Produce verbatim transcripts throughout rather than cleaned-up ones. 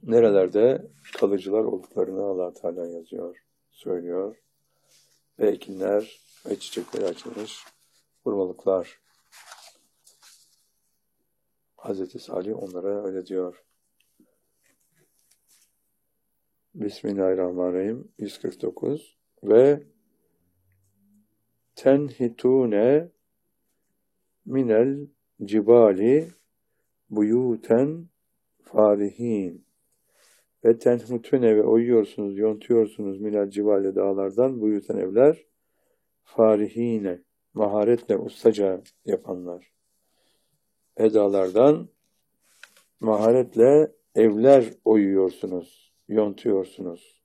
nerelerde kalıcılar olduklarını Allah Teala yazıyor, söylüyor. Ve ekinler ve çiçekleri açılmış hurmalıklar. Hazreti Salih onlara öyle diyor. Bismillahirrahmanirrahim. yüz kırk dokuz ve tenhitune minel cibali buyuten farihin ve tenhutune ve oyuyorsunuz, yontuyorsunuz minel cibali dağlardan buyuten evler farihine maharetle ustaca yapanlar. Edalardan maharetle evler oyuyorsunuz, yontuyorsunuz.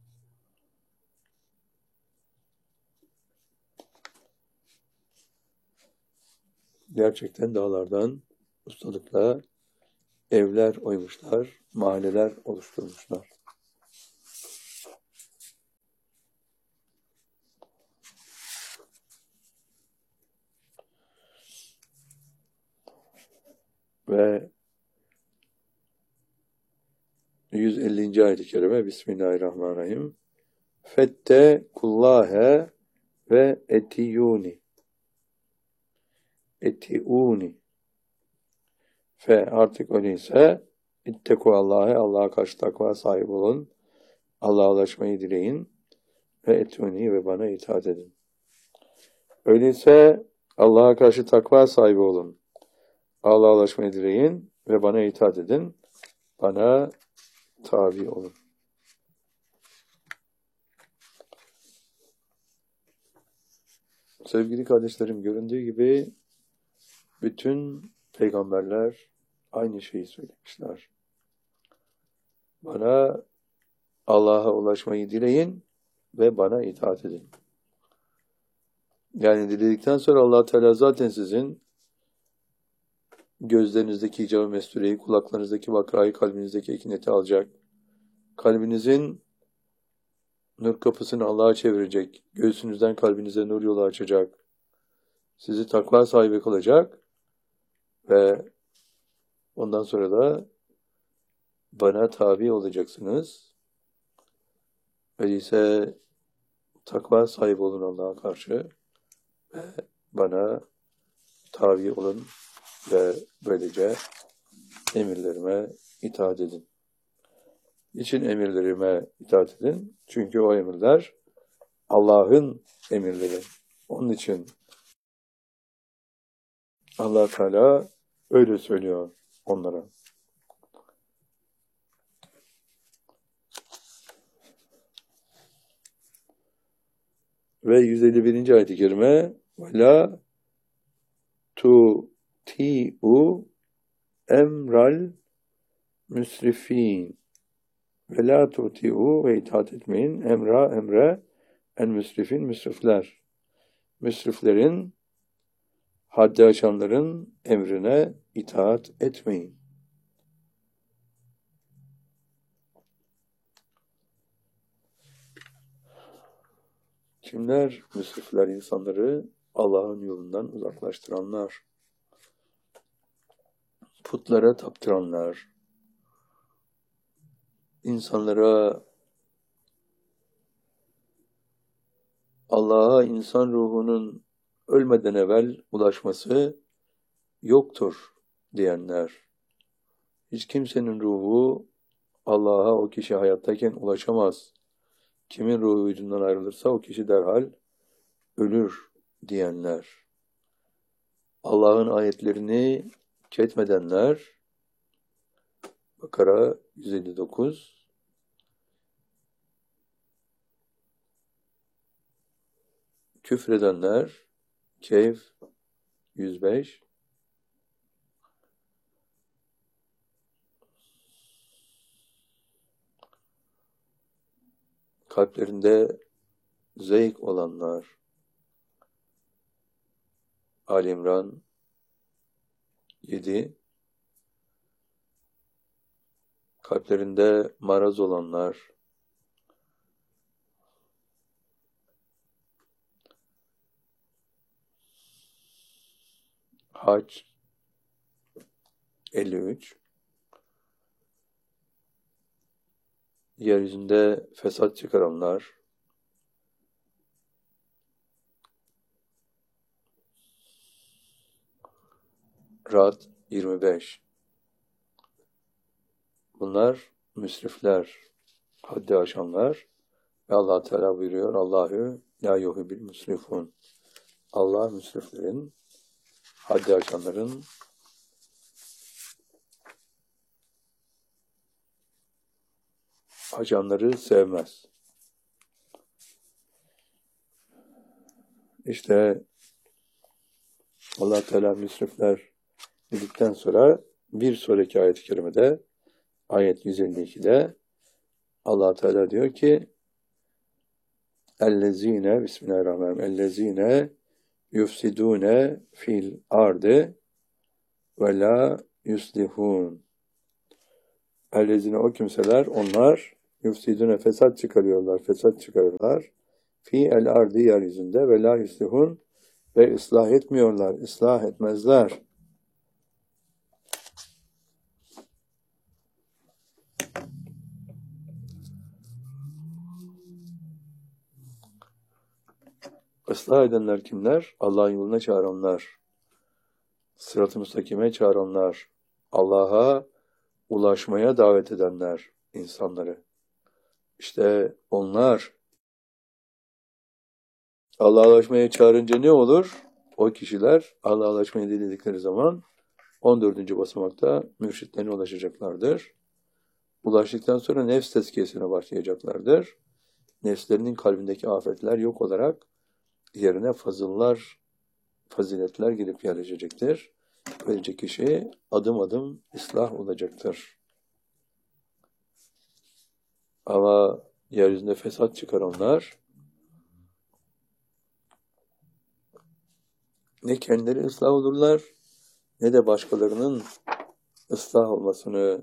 Gerçekten dağlardan ustalıkla evler oymuşlar, mahalleler oluşturmuşlar. Ve yüz ellinci ayet-i kerime Bismillahirrahmanirrahim. Fette kullâhe ve etiyuni. Etiuni. Fe artık öyleyse itteku Allah'e, Allah'a karşı takva sahibi olun. Allah'a ulaşmayı dileyin. Ve etuni ve bana itaat edin. Öyleyse Allah'a karşı takva sahibi olun. Allah'a ulaşmayı dileyin ve bana itaat edin. Bana tabi olun. Sevgili kardeşlerim, göründüğü gibi bütün peygamberler aynı şeyi söylemişler. Bana Allah'a ulaşmayı dileyin ve bana itaat edin. Yani diledikten sonra Allah Teala zaten sizin gözlerinizdeki icab-ı mestureyi, kulaklarınızdaki vakrayı, kalbinizdeki ekineti alacak. Kalbinizin nur kapısını Allah'a çevirecek. Göğsünüzden kalbinize nur yolu açacak. Sizi takva sahibi kılacak. Ve ondan sonra da bana tabi olacaksınız. Öyleyse takva sahibi olun Allah'a karşı ve bana tabi olun ve böylece emirlerime itaat edin. Niçin emirlerime itaat edin? Çünkü o emirler Allah'ın emirleri. Onun için Allah Teala öyle söylüyor onlara. Ve yüz elli birinci ayet-i kerime وَلَا تُطِيعُوا emral müsrifin ve la tuti'u ve itaat etmeyin emra emre en müsrifin müsrifler. Müsriflerin, haddi aşanların emrine itaat etmeyin. Kimler müsrifler? İnsanları Allah'ın yolundan uzaklaştıranlar, putlara taptıranlar, insanlara Allah'a insan ruhunun ölmeden evvel ulaşması yoktur diyenler. Hiç kimsenin ruhu Allah'a o kişi hayattayken ulaşamaz. Kimin ruhu vücudundan ayrılırsa o kişi derhal ölür diyenler. Allah'ın ayetlerini ketmedenler, Bakara yüz elli dokuz, küfredenler, Kehf yüz beş, kalplerinde zevk olanlar, Ali İmran yedi, kalplerinde maraz olanlar, Hac elli üç, yeryüzünde fesat çıkaranlar, Ra'd yirmi beş. Bunlar müsrifler, haddi aşanlar ve Allah Teala buyuruyor, Allahü la yuhibbil müsrifun. Allah müsriflerin, haddi aşanların ajanları sevmez. İşte Allah Teala müsrifler dedikten sonra bir sonraki ayet-i kerimede, ayet yüz elli iki'de Allah Teala diyor ki ellezine bismillahirrahmanirrahim ellezine yufsidune fil ardı ve la yuslihun. Ellezine o kimseler, onlar yufsidune fesat çıkarıyorlar, fesat çıkarırlar. Fi el ardı yeryüzünde ve la yuslihun ve ıslah etmiyorlar, ıslah etmezler. Islah edenler kimler? Allah'ın yoluna çağıranlar, sırat-ı müstakime çağıranlar, Allah'a ulaşmaya davet edenler, insanları. İşte onlar Allah'a ulaşmaya çağırınca ne olur? O kişiler Allah'a ulaşmayı diledikleri zaman on dördüncü basamakta mürşitlerine ulaşacaklardır. Ulaştıktan sonra nefs tezkiyesine başlayacaklardır. Nefslerinin kalbindeki afetler yok olarak yerine fazıllar, faziletler gelip yerleşecektir. Böylece kişi adım adım ıslah olacaktır. Ama yeryüzünde fesat çıkaranlar ne kendileri ıslah olurlar ne de başkalarının ıslah olmasını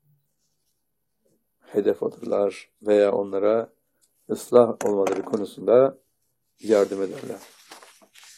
hedef alırlar veya onlara ıslah olmaları konusunda yardım ederler.